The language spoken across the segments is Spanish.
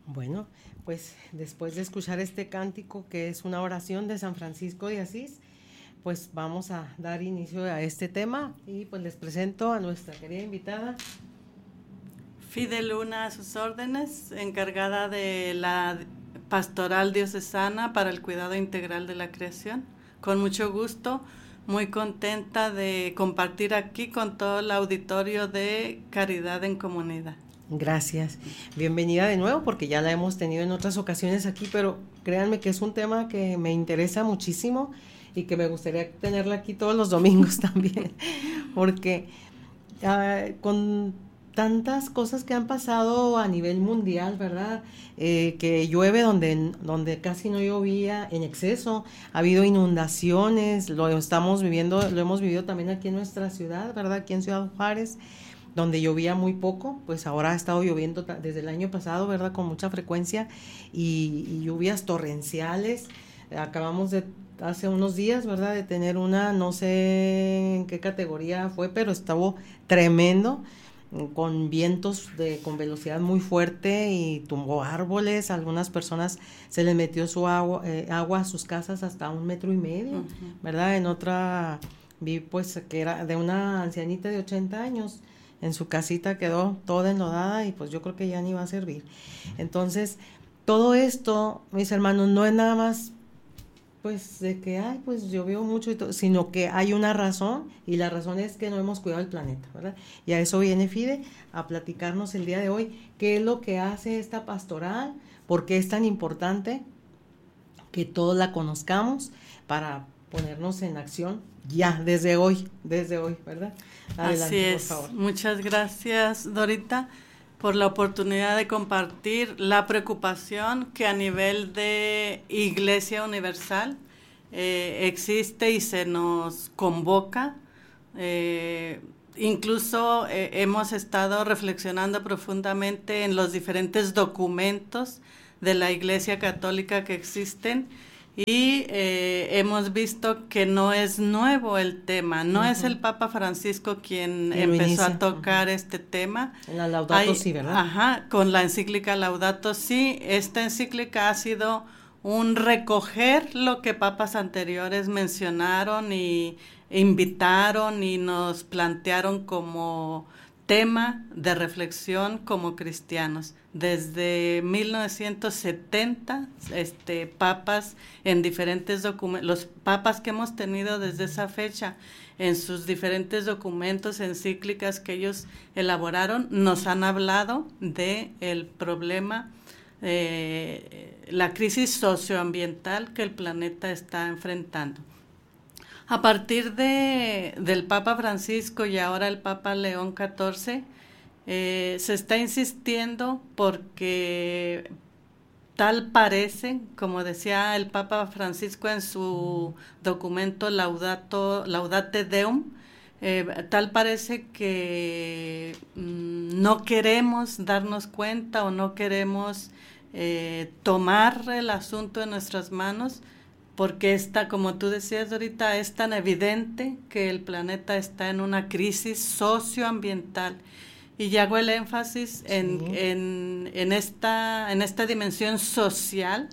Bueno, pues después de escuchar este cántico que es una oración de San Francisco de Asís, pues vamos a dar inicio a este tema y pues les presento a nuestra querida invitada. Fide Luna a sus órdenes, encargada de la pastoral diocesana para el cuidado integral de la creación. Con mucho gusto, muy contenta de compartir aquí con todo el auditorio de Caridad en Comunidad. Gracias. Bienvenida de nuevo porque ya la hemos tenido en otras ocasiones aquí, pero créanme que es un tema que me interesa muchísimo y que me gustaría tenerla aquí todos los domingos también, porque con tantas cosas que han pasado a nivel mundial, ¿verdad? Que llueve donde casi no llovía en exceso, ha habido inundaciones, lo estamos viviendo, lo hemos vivido también aquí en nuestra ciudad, ¿verdad? Aquí en Ciudad Juárez, donde llovía muy poco, pues ahora ha estado lloviendo desde el año pasado, ¿verdad? Con mucha frecuencia y lluvias torrenciales. Acabamos de hace unos días, ¿verdad? De tener una, no sé en qué categoría fue, pero estuvo tremendo, con vientos con velocidad muy fuerte y tumbó árboles. A algunas personas se les metió su agua a sus casas hasta 1,5 metros, ¿verdad? En otra vi pues que era de una ancianita de 80 años, en su casita quedó toda enlodada y pues yo creo que ya ni va a servir. Entonces, todo esto, mis hermanos, no es nada más pues de que, ay, pues llovió mucho y todo, sino que hay una razón, y la razón es que no hemos cuidado el planeta, ¿verdad? Y a eso viene Fide, a platicarnos el día de hoy, qué es lo que hace esta pastoral, por qué es tan importante que todos la conozcamos para ponernos en acción ya, desde hoy, ¿verdad? Adelante, Así es. por favor. Muchas gracias, Dorita, por la oportunidad de compartir la preocupación que a nivel de Iglesia Universal existe y se nos convoca. Incluso hemos estado reflexionando profundamente en los diferentes documentos de la Iglesia Católica que existen y hemos visto que no es nuevo el tema, no es el Papa Francisco quien empezó a tocar este tema. En la Laudato Si, ¿verdad? Ajá, con la encíclica Laudato Si. Esta encíclica ha sido un recoger lo que papas anteriores mencionaron y invitaron y nos plantearon como tema de reflexión como cristianos. Desde 1970, papas en diferentes documentos, los papas que hemos tenido desde esa fecha, en sus diferentes documentos, encíclicas que ellos elaboraron, nos han hablado de el problema, la crisis socioambiental que el planeta está enfrentando. A partir del Papa Francisco y ahora el Papa León XIV, se está insistiendo porque tal parece, como decía el Papa Francisco en su documento Laudate Deum, tal parece que no queremos darnos cuenta o no queremos tomar el asunto en nuestras manos, porque está, como tú decías ahorita, es tan evidente que el planeta está en una crisis socioambiental. Y hago el énfasis en esta dimensión social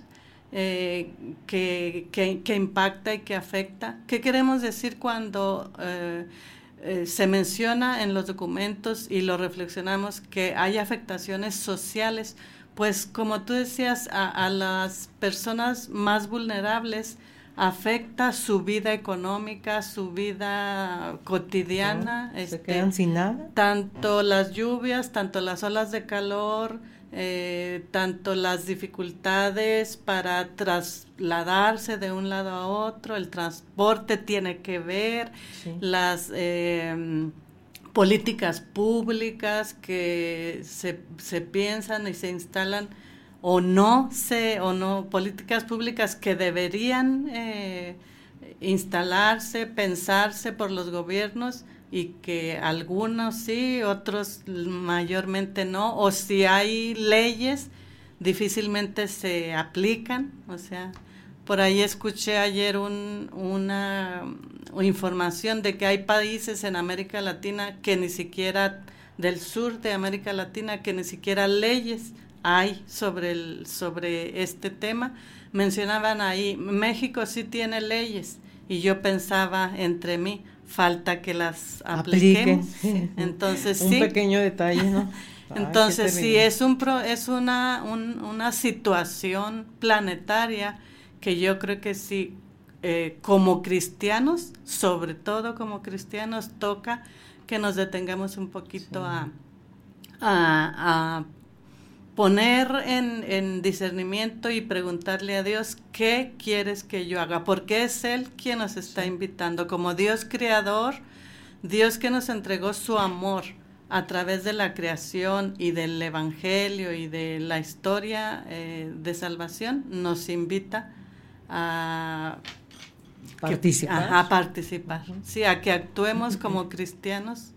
que impacta y que afecta. ¿Qué queremos decir cuando se menciona en los documentos y lo reflexionamos que hay afectaciones sociales? Pues como tú decías, a las personas más vulnerables afecta su vida económica, su vida cotidiana. Se quedan sin nada. Tanto las lluvias, tanto las olas de calor, tanto las dificultades para trasladarse de un lado a otro, el transporte tiene que ver, las políticas públicas que se piensan y se instalan o no políticas públicas que deberían instalarse, pensarse por los gobiernos y que algunos sí, otros mayormente no, o si hay leyes difícilmente se aplican. O sea, por ahí escuché ayer una información de que hay países en América Latina que ni siquiera, del sur de América Latina, que ni siquiera leyes hay sobre este tema. Mencionaban ahí, México sí tiene leyes, y yo pensaba entre mí, falta que las apliquemos. Apliquen. Entonces Un sí. pequeño detalle, ¿no? Entonces sí, es una situación planetaria que yo creo que sí, como cristianos, sobre todo como cristianos, toca que nos detengamos un poquito a poner en discernimiento y preguntarle a Dios, ¿qué quieres que yo haga? Porque es Él quien nos está invitando, como Dios creador, Dios que nos entregó su amor a través de la creación y del evangelio y de la historia de salvación, nos invita a participar. A participar, sí, a que actuemos como cristianos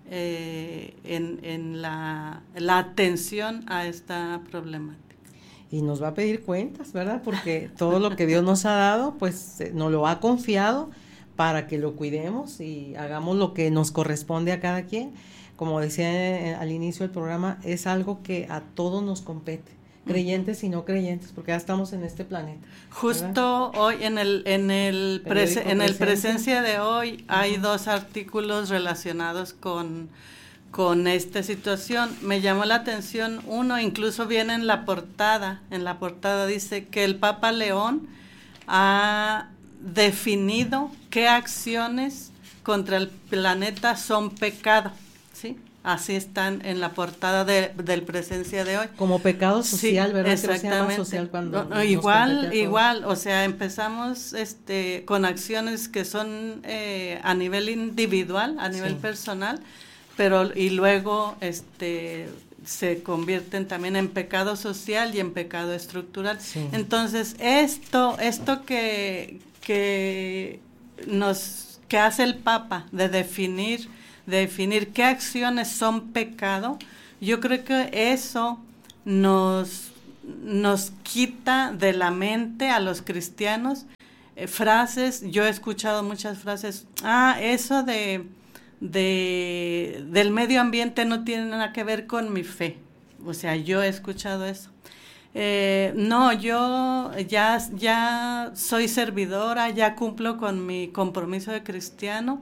en la atención a esta problemática. Y nos va a pedir cuentas, ¿verdad? Porque todo lo que Dios nos ha dado, pues nos lo ha confiado para que lo cuidemos y hagamos lo que nos corresponde a cada quien. Como decía al inicio del programa, es algo que a todos nos compete, creyentes y no creyentes, porque ya estamos en este planeta. Justo hoy en el Presencia de hoy hay dos artículos relacionados con esta situación. Me llamó la atención uno, incluso viene en la portada dice que el Papa León ha definido qué acciones contra el planeta son pecado, ¿sí? Así están en la portada del Presencia de hoy. Como pecado social, sí, ¿verdad? Exactamente. Social cuando igual, o sea, empezamos con acciones que son a nivel individual, a nivel personal, y luego se convierten también en pecado social y en pecado estructural. Sí. Entonces, esto que hace el Papa de definir qué acciones son pecado, yo creo que eso nos quita de la mente a los cristianos frases. Yo he escuchado muchas frases, eso del medio ambiente no tiene nada que ver con mi fe. O sea, yo he escuchado eso. No, yo ya soy servidora, ya cumplo con mi compromiso de cristiana,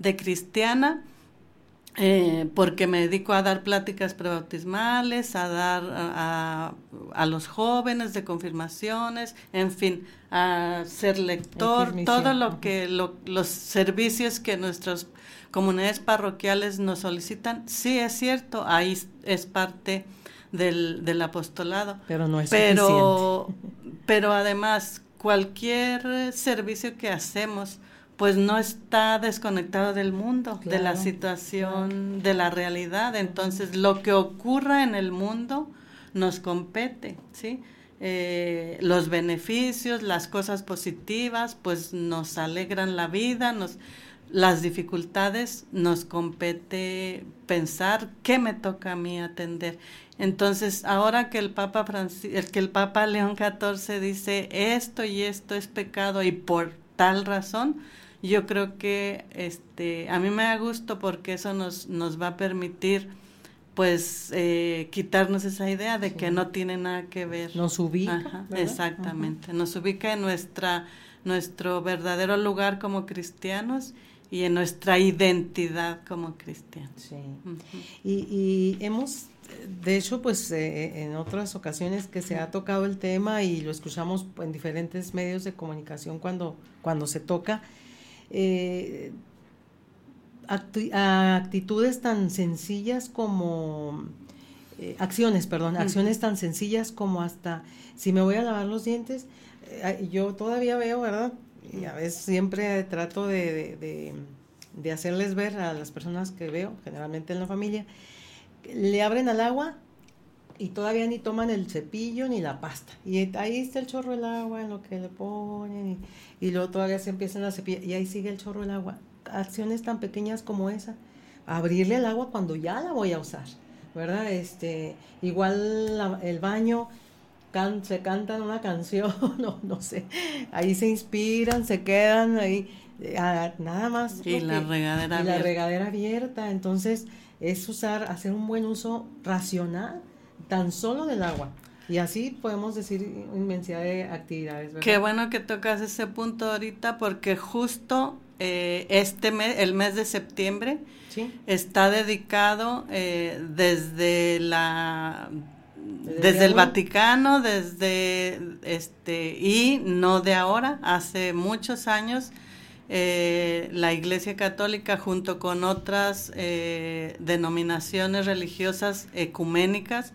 porque me dedico a dar pláticas prebautismales, a dar a los jóvenes de confirmaciones, en fin, a ser lector, todo los servicios que nuestras comunidades parroquiales nos solicitan. Sí, es cierto, ahí es parte del apostolado. Pero no es suficiente. Pero además, cualquier servicio que hacemos, pues no está desconectado del mundo, de la situación, de la realidad. Entonces, lo que ocurra en el mundo nos compete, ¿sí? Los beneficios, las cosas positivas, pues nos alegran la vida, las dificultades nos compete pensar qué me toca a mí atender. Entonces, ahora que el Papa León XIV dice esto y esto es pecado y por tal razón, yo creo que a mí me da gusto porque eso nos va a permitir pues quitarnos esa idea de que no tiene nada que ver. Nos ubica. Ajá, exactamente, nos ubica en nuestro verdadero lugar como cristianos y en nuestra identidad como cristianos. Sí. Y hemos, de hecho, pues en otras ocasiones que se ha tocado el tema y lo escuchamos en diferentes medios de comunicación cuando se toca, actitudes tan sencillas como acciones tan sencillas como hasta si me voy a lavar los dientes, yo todavía veo, ¿verdad? Y a veces siempre trato de hacerles ver a las personas que veo, generalmente en la familia, le abren al agua y todavía ni toman el cepillo ni la pasta. Y ahí está el chorro del agua en lo que le ponen y luego todavía se empiezan a cepillar y ahí sigue el chorro del agua. Acciones tan pequeñas como esa, abrirle el agua cuando ya la voy a usar, ¿verdad? Igual el baño, se cantan una canción, no sé, ahí se inspiran, se quedan ahí, nada más. Y la regadera abierta. Entonces es hacer un buen uso racional tan solo del agua. Y así podemos decir inmensidad de actividades, ¿verdad? Qué bueno que tocas ese punto ahorita, porque justo este mes, el mes de septiembre, ¿Sí? está dedicado desde el Vaticano, y no de ahora, hace muchos años, la Iglesia Católica junto con otras denominaciones religiosas ecuménicas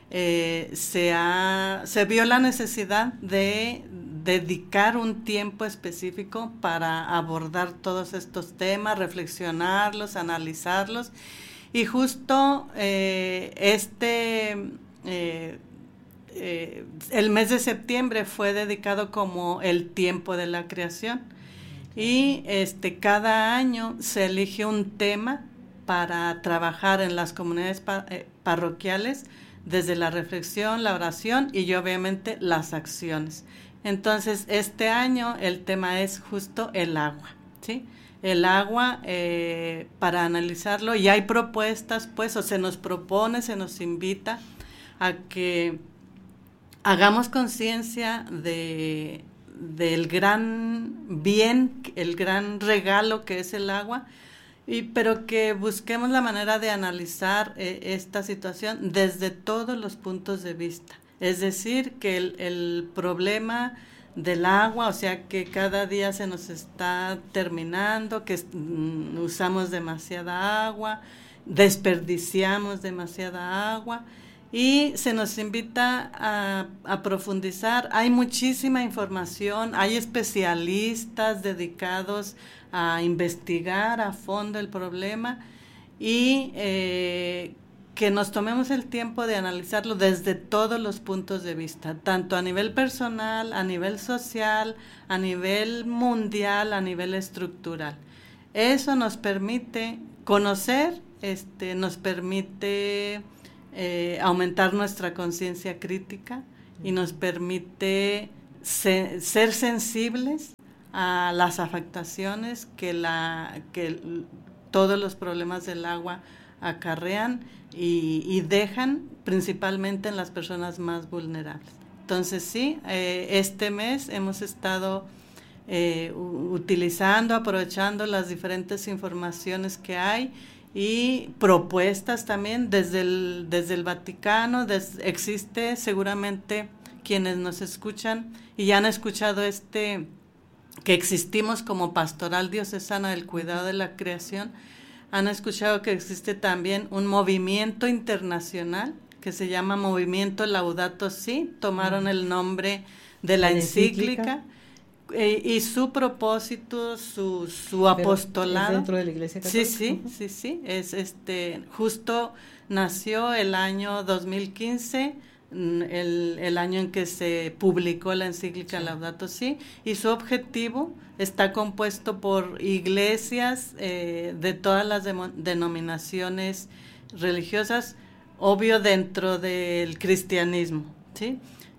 se vio la necesidad de dedicar un tiempo específico para abordar todos estos temas, reflexionarlos, analizarlos, y justo el mes de septiembre fue dedicado como el tiempo de la creación, y cada año se elige un tema para trabajar en las comunidades parroquiales, desde la reflexión, la oración y obviamente las acciones. Entonces, este año el tema es justo el agua, ¿sí? El agua, para analizarlo, y hay propuestas, pues, o se nos propone, se nos invita a que hagamos conciencia del gran bien, el gran regalo que es el agua, pero que busquemos la manera de analizar esta situación desde todos los puntos de vista. Es decir, que el problema del agua, o sea, que cada día se nos está terminando, que usamos demasiada agua, desperdiciamos demasiada agua, y se nos invita a profundizar. Hay muchísima información, hay especialistas dedicados a investigar a fondo el problema, y que nos tomemos el tiempo de analizarlo desde todos los puntos de vista, tanto a nivel personal, a nivel social, a nivel mundial, a nivel estructural. Eso nos permite conocer, nos permite aumentar nuestra conciencia crítica, y nos permite ser sensibles a las afectaciones que todos los problemas del agua acarrean y dejan principalmente en las personas más vulnerables. Entonces sí, este mes hemos estado aprovechando las diferentes informaciones que hay, y propuestas también desde el Vaticano. Existe seguramente quienes nos escuchan y ya han escuchado que existimos como Pastoral Diocesana del Cuidado de la Creación, han escuchado que existe también un movimiento internacional que se llama Movimiento Laudato Si, tomaron el nombre de la encíclica, y su propósito, su apostolado. ¿Es dentro de la Iglesia Católica? Sí, es justo nació el año 2015, el año en que se publicó la encíclica Laudato Si, y su objetivo está compuesto por iglesias de todas las denominaciones religiosas, obvio dentro del cristianismo, ¿sí?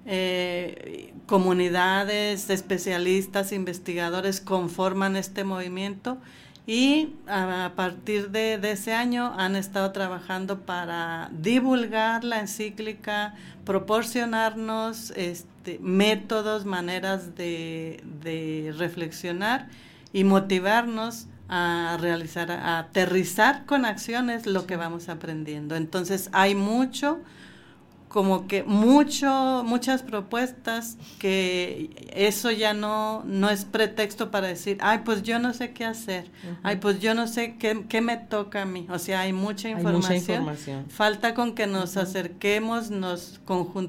Comunidades, especialistas, investigadores conforman este movimiento, y a partir de ese año han estado trabajando para divulgar la encíclica, proporcionarnos métodos, maneras de reflexionar y motivarnos a realizar, a aterrizar con acciones lo que vamos aprendiendo. Entonces hay muchas propuestas, que eso ya no es pretexto para decir, ay, pues yo no sé qué hacer, ay, pues yo no sé qué me toca a mí. O sea, hay mucha información. Falta con que nos acerquemos, nos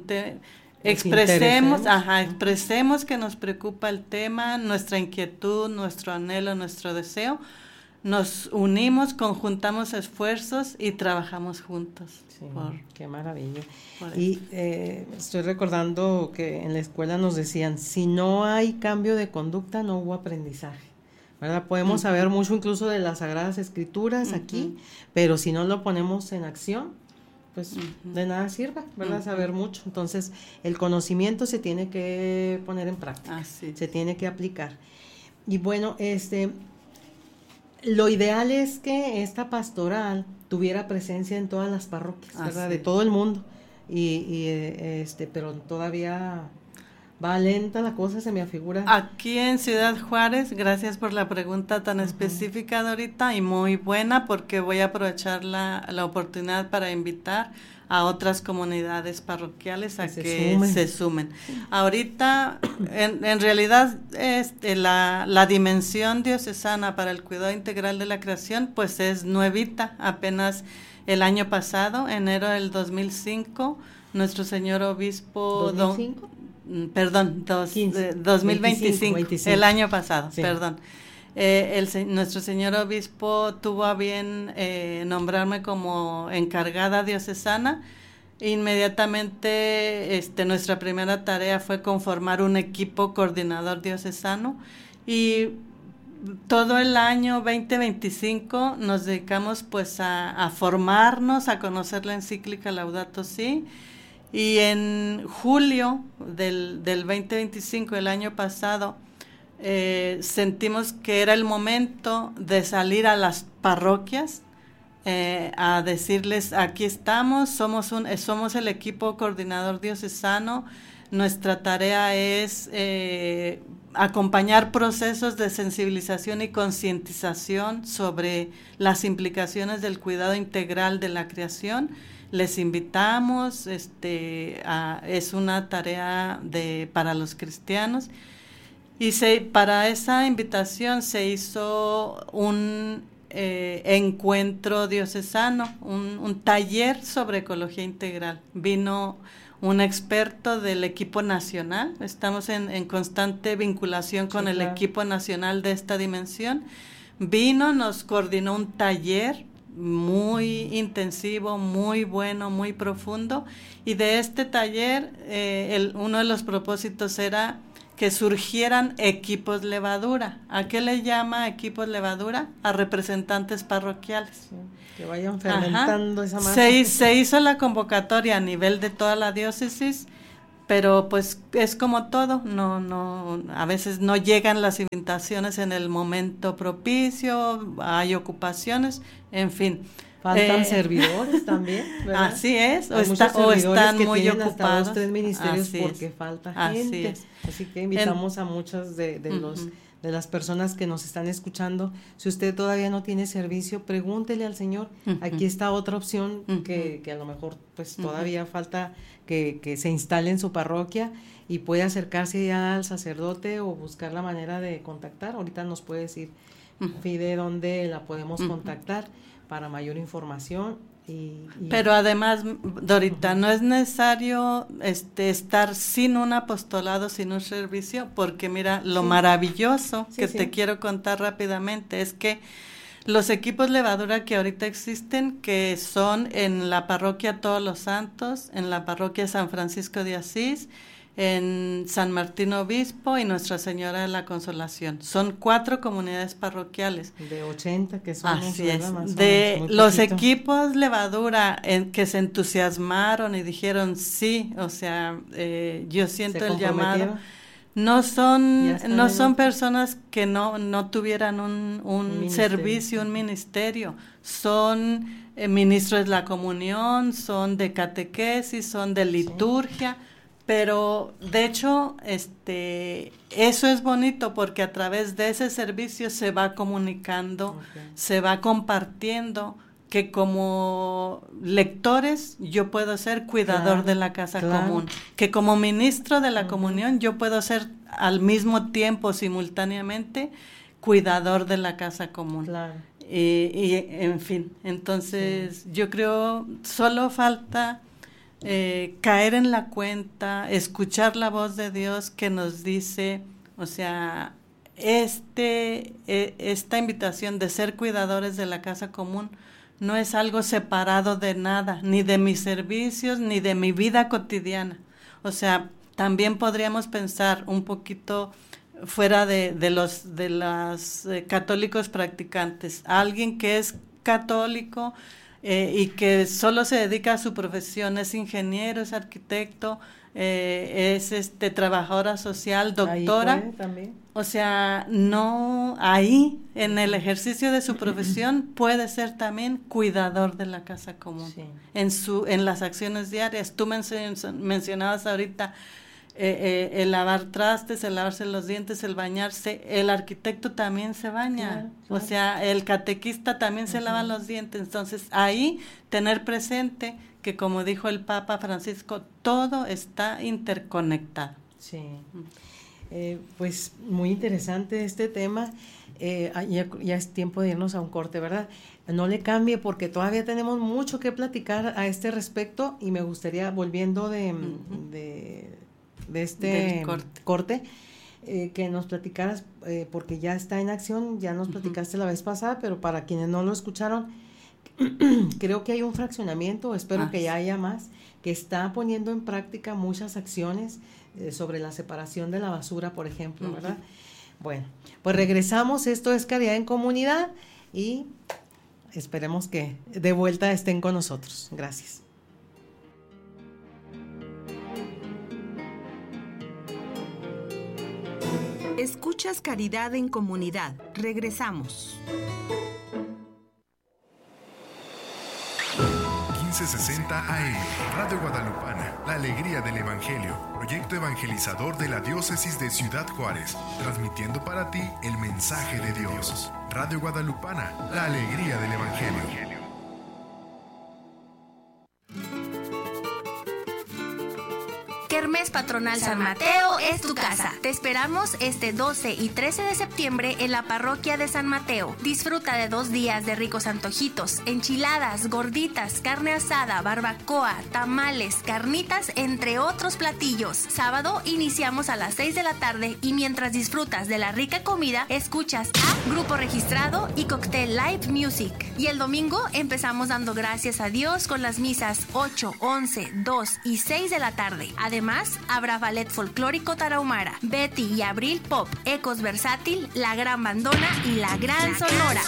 expresemos que nos preocupa el tema, nuestra inquietud, nuestro anhelo, nuestro deseo. Nos unimos, conjuntamos esfuerzos y trabajamos juntos. Sí, qué maravilla. Y estoy recordando que en la escuela nos decían, si no hay cambio de conducta, no hubo aprendizaje, ¿verdad? Podemos saber mucho incluso de las Sagradas Escrituras aquí, pero si no lo ponemos en acción, pues de nada sirve, ¿verdad? Saber mucho. Entonces, el conocimiento se tiene que poner en práctica, se tiene que aplicar. Y bueno, lo ideal es que esta pastoral tuviera presencia en todas las parroquias, ¿verdad? De todo el mundo. Pero todavía va lenta la cosa, se me afigura. Aquí en Ciudad Juárez, gracias por la pregunta tan específica, Dorita, y muy buena, porque voy a aprovechar la oportunidad para invitar a otras comunidades parroquiales a que se sumen. Ahorita, en realidad, la dimensión diocesana para el cuidado integral de la creación, pues es nuevita. Apenas el año pasado, enero del 2005, nuestro señor obispo... ¿2005? Perdón, 2025, 25. El año pasado, sí. Perdón. Nuestro señor obispo tuvo a bien nombrarme como encargada diocesana. Inmediatamente nuestra primera tarea fue conformar un equipo coordinador diocesano, y todo el año 2025 nos dedicamos pues a formarnos, a conocer la encíclica Laudato Si. Y en julio del 2025, el año pasado, sentimos que era el momento de salir a las parroquias a decirles: aquí estamos, somos el equipo coordinador diocesano. Nuestra tarea es acompañar procesos de sensibilización y concientización sobre las implicaciones del cuidado integral de la creación. Les invitamos, es una tarea para los cristianos, y para esa invitación se hizo un encuentro diocesano, un taller sobre ecología integral. Vino un experto del equipo nacional, estamos en constante vinculación con el equipo nacional de esta dimensión. Vino, nos coordinó un taller muy intensivo, muy bueno, muy profundo, y de este taller uno de los propósitos era que surgieran equipos levadura. ¿A qué le llama equipos levadura? A representantes parroquiales. Que vayan fermentando esa masa. Se hizo la convocatoria a nivel de toda la diócesis, pero pues es como todo, a veces no llegan las invitaciones en el momento propicio, hay ocupaciones, en fin. Faltan servidores también, ¿verdad? Así es, o están muy ocupados. Hasta 2, 3 ministerios porque falta gente. Así que invitamos a muchas de las personas que nos están escuchando. Si usted todavía no tiene servicio, pregúntele al Señor. Aquí está otra opción que a lo mejor pues todavía falta que se instale en su parroquia, y puede acercarse ya al sacerdote o buscar la manera de contactar. Ahorita nos puede decir, Fide, dónde la podemos contactar para mayor información. Pero además, Dorita, no es necesario estar sin un apostolado, sin un servicio, porque mira, lo maravilloso que te quiero contar rápidamente es que los equipos levadura que ahorita existen, que son en la parroquia Todos los Santos, en la parroquia San Francisco de Asís, en San Martín Obispo y Nuestra Señora de la Consolación. Son 4 comunidades parroquiales. De 80 que son. Así es. De los equipos levadura que se entusiasmaron y dijeron sí, o sea, yo siento el llamado. No son personas que no tuvieran un servicio, un ministerio. Son ministros de la comunión, son de catequesis, son de liturgia. Pero de hecho eso es bonito, porque a través de ese servicio se va comunicando, se va compartiendo, que como lectores yo puedo ser cuidador de la casa común, que como ministro de la comunión yo puedo ser al mismo tiempo, simultáneamente, cuidador de la casa común. Y en fin, entonces yo creo solo falta caer en la cuenta, escuchar la voz de Dios que nos dice, o sea, esta invitación de ser cuidadores de la casa común no es algo separado de nada, ni de mis servicios, ni de mi vida cotidiana. O sea, también podríamos pensar un poquito fuera de los católicos practicantes. Alguien que es católico y que solo se dedica a su profesión, es ingeniero, es arquitecto, es trabajadora social, doctora. Ahí puede también. O sea, no, ahí en el ejercicio de su profesión puede ser también cuidador de la casa común, Sí. en las acciones diarias. Tú mencionabas ahorita el lavar trastes, el lavarse los dientes, el bañarse. El arquitecto también se baña, Claro. o sea, el catequista también se lava los dientes. Entonces, ahí tener presente que, como dijo el Papa Francisco, todo está interconectado. Sí. Pues muy interesante este tema. Ya es tiempo de irnos a un corte, ¿verdad? No le cambie porque todavía tenemos mucho que platicar a este respecto y me gustaría, volviendo de este corte, que nos platicaras, porque ya está en acción, ya nos platicaste la vez pasada, pero para quienes no lo escucharon, creo que hay un fraccionamiento, espero que ya haya más, que está poniendo en práctica muchas acciones sobre la separación de la basura, por ejemplo, ¿verdad? Bueno, pues regresamos, esto es Caridad en Comunidad y esperemos que de vuelta estén con nosotros. Gracias. Escuchas Caridad en Comunidad. Regresamos. 1560 AM, Radio Guadalupana, la alegría del Evangelio, proyecto evangelizador de la diócesis de Ciudad Juárez, transmitiendo para ti el mensaje de Dios. Radio Guadalupana, la alegría del Evangelio. Kermés Patronal San Mateo es tu casa. Te esperamos este 12 y 13 de septiembre en la parroquia de San Mateo. Disfruta de 2 días de ricos antojitos, enchiladas, gorditas, carne asada, barbacoa, tamales, carnitas, entre otros platillos. Sábado iniciamos a las 6 de la tarde y mientras disfrutas de la rica comida, escuchas a Grupo Registrado y Cocktail Live Music. Y el domingo empezamos dando gracias a Dios con las misas 8, 11, 2 y 6 de la tarde. Además, habrá ballet folclórico tarahumara, Betty y Abril Pop, Ecos Versátil, La Gran Bandona y La Gran Sonora.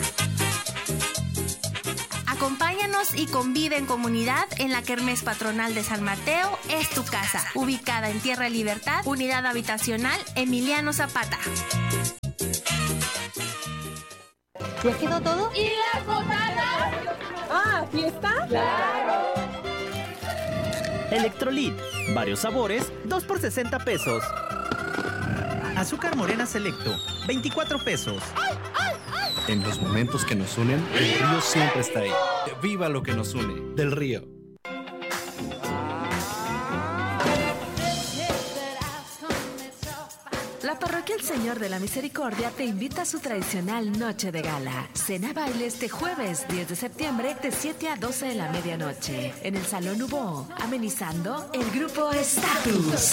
Acompáñanos y convive en comunidad en la Kermés Patronal de San Mateo, es tu casa, ubicada en Tierra Libertad, Unidad Habitacional Emiliano Zapata. ¿Ya quedó todo? ¿Y las botanas? Ah, ¿fiesta? ¡Claro! Electrolit, varios sabores, 2 por 60 pesos. Azúcar morena selecto, 24 pesos. En los momentos que nos unen, el río siempre está ahí. ¡Viva lo que nos une! Del Río. La Parroquia El Señor de la Misericordia te invita a su tradicional Noche de Gala. Cena baile este jueves 10 de septiembre de 7 a 12 de la medianoche en el Salón Hubo, amenizando el grupo Status.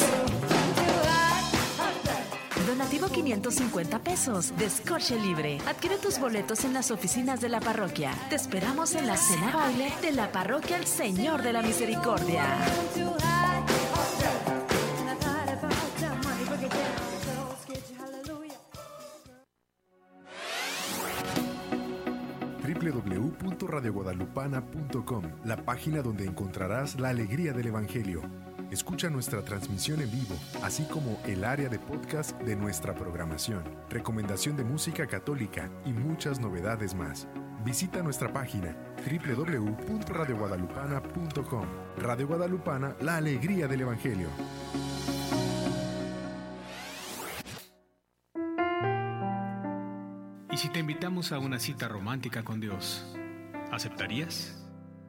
Donativo 550 pesos, descorche libre. Adquiere tus boletos en las oficinas de la parroquia. Te esperamos en la cena baile de la Parroquia El Señor de la Misericordia. www.radioguadalupana.com, la página donde encontrarás la alegría del Evangelio. Escucha nuestra transmisión en vivo, así como el área de podcast de nuestra programación, recomendación de música católica y muchas novedades más. Visita nuestra página www.radioguadalupana.com. Radio Guadalupana, la alegría del Evangelio. ¿Y si te invitamos a una cita romántica con Dios, aceptarías?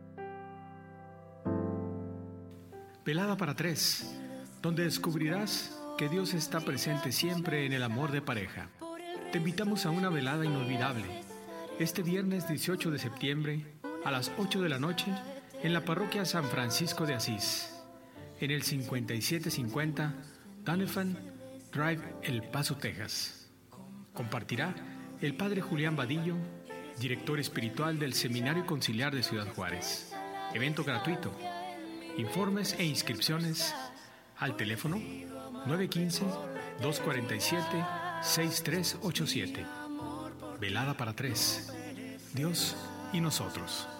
Velada para 3, donde descubrirás que Dios está presente siempre en el amor de pareja. Te invitamos a una velada inolvidable, este viernes 18 de septiembre a las 8 de la noche en la parroquia San Francisco de Asís, en el 5750 Donovan Drive, El Paso, Texas. Compartirá el Padre Julián Vadillo, director espiritual del Seminario Conciliar de Ciudad Juárez. Evento gratuito. Informes e inscripciones al teléfono 915-247-6387. Velada para 3. Dios y nosotros.